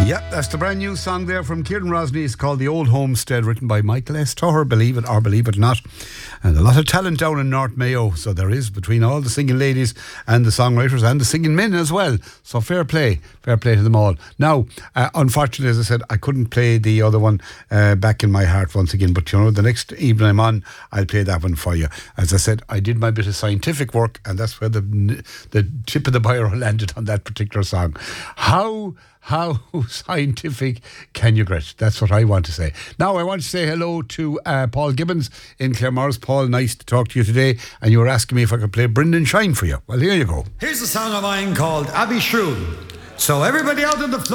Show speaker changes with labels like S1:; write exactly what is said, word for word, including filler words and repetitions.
S1: Yep, that's the brand new song there from Kieran Rosny. It's called The Old Homestead, written by Michael S. Tuher, believe it or believe it not. And a lot of talent down in North Mayo, so there is, between all the singing ladies and the songwriters and the singing men as well. So fair play, fair play to them all. Now, uh, unfortunately, as I said, I couldn't play the other one, uh, Back in My Heart, once again, but you know, the next evening I'm on, I'll play that one for you. As I said, I did my bit of scientific work, and that's where the the tip of the biro landed on that particular song. How How scientific can you get? That's what I want to say. Now, I want to say hello to uh, Paul Gibbons in Claremorris. Paul, nice to talk to you today. And you were asking me if I could play Brendan Shine for you. Well, here you go.
S2: Here's a song of mine called Abbey Shrew. So everybody out on the floor.